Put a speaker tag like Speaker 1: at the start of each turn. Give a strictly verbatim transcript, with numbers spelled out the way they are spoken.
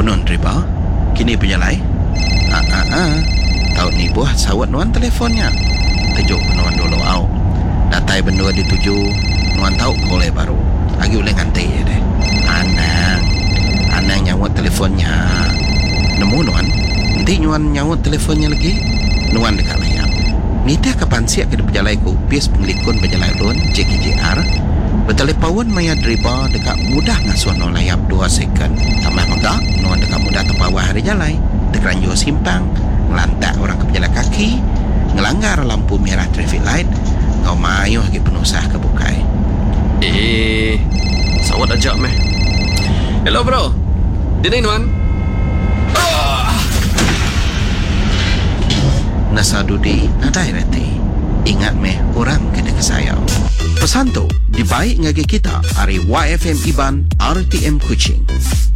Speaker 1: Punon riba, kini penyalai. Ah ah ah. Tahu ni buah sawat nuan telefonnya. Tejuk nuan dulu au. Datai bendua dituju, nuan tahu kolej baru. Lagi boleh ngantai ya deh. Anang, anang nyawat telefonnya. Nemu nuan, nanti nuan nyawat telefonnya lagi. Nuan dekat layar. Nita kapan siap ke berjalai ku pies pengelikun berjalai lon J K J R. Bertelepawon maya driba dekat mudah ngasuh no layap dua second. Tambah megak, nuan dekat mudah terpawah hari jalai. Tekeranjur simpang, ngelantak orang ke berjalan kaki, ngelanggar lampu merah traffic light, ngau mayuh lagi penusah ke bukai.
Speaker 2: Eh, sawat ajak meh. Hello bro, di ni nuan.
Speaker 1: Nasadudi nadai reti. Ingat meh orang kena kesayang. Pesan tu dibaik ngagi kita hari Y F M Iban R T M Kuching.